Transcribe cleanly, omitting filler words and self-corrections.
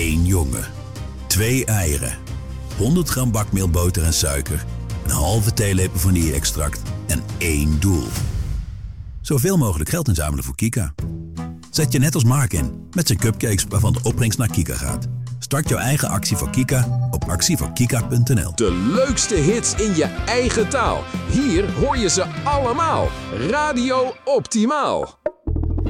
1 jongen. 2 eieren. 100 gram bakmeelboter en suiker. Een halve theelepel vanille-extract. En 1 doel. Zoveel mogelijk geld inzamelen voor Kika. Zet je net als Mark in, met zijn cupcakes waarvan de opbrengst naar Kika gaat. Start jouw eigen actie voor Kika op actievoorkika.nl. De leukste hits in je eigen taal. Hier hoor je ze allemaal. Radio Optimaal.